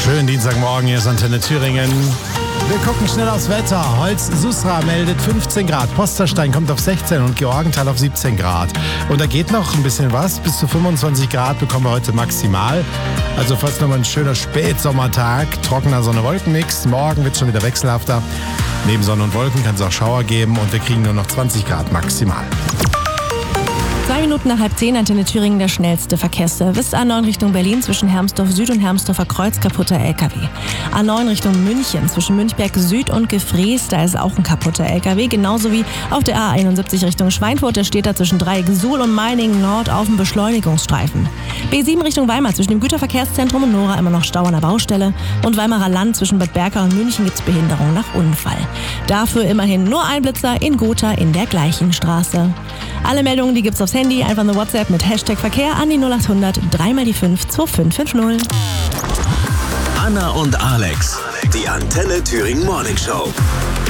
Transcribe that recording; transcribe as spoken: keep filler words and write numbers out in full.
Schönen Dienstagmorgen, hier ist Antenne Thüringen. Wir gucken schnell aufs Wetter. Holz-Susra meldet fünfzehn Grad, Posterstein kommt auf sechzehn und Georgenthal auf siebzehn Grad. Und da geht noch ein bisschen was, bis zu fünfundzwanzig Grad bekommen wir heute maximal. Also fast nochmal ein schöner Spätsommertag, trockener Sonne-Wolken-Mix. Morgen wird es schon wieder wechselhafter. Neben Sonne und Wolken kann es auch Schauer geben und wir kriegen nur noch zwanzig Grad maximal. Zwei Minuten nach halb zehn, Antenne Thüringen, der schnellste Verkehrsservice. A neun Richtung Berlin zwischen Hermsdorf Süd und Hermsdorfer Kreuz, kaputter L K W. A neun Richtung München zwischen Münchberg Süd und Gefrees, da ist auch ein kaputter L K W. Genauso wie auf der A einundsiebzig Richtung Schweinfurt, der steht da zwischen Dreieck Suhl und Meiningen Nord auf dem Beschleunigungsstreifen. B sieben Richtung Weimar zwischen dem Güterverkehrszentrum und Nora immer noch Stau an der Baustelle. Und Weimarer Land zwischen Bad Berka und München gibt's Behinderung nach Unfall. Dafür immerhin nur ein Blitzer in Gotha in der gleichen Straße. Alle Meldungen, die gibt's aufs Handy, einfach eine WhatsApp mit Hashtag Verkehr an die null acht hundert drei mal die fünf zwei fünf fünf null. Anna und Alex, die Antenne Thüringen Morning Show.